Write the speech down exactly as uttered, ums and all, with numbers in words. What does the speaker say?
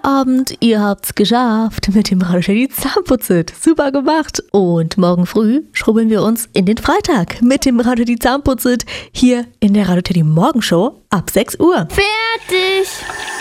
Feierabend, ihr habt's geschafft mit dem Radio Teddy Zahnputzit. Super gemacht. Und morgen früh schrubbeln wir uns in den Freitag mit dem Radio Teddy Zahnputzit hier in der Radio Teddy Morgenshow ab sechs Uhr. Fertig!